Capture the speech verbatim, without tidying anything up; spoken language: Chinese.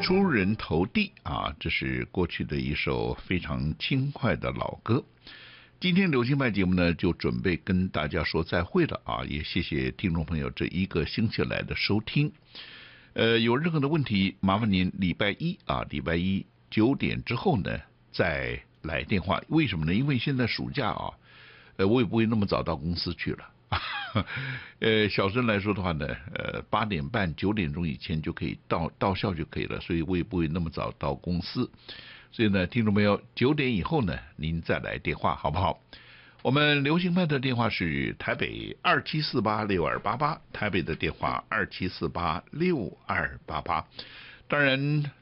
出人头地啊，这是过去的一首非常轻快的老歌。今天流行派节目呢，就准备跟大家说再会了啊！也谢谢听众朋友这一个星期来的收听。呃，有任何的问题，麻烦您礼拜一啊，礼拜一九点之后呢再来电话。为什么呢？因为现在暑假啊，呃，我也不会那么早到公司去了。呃，小生来说的话呢，呃，八点半、九点钟以前就可以到到校就可以了，所以我也不会那么早到公司。所以呢，听众朋友，九点以后呢，您再来电话好不好？我们流行派的电话是台北二七四八六二八八，台北的电话二七四八六二八八。当然。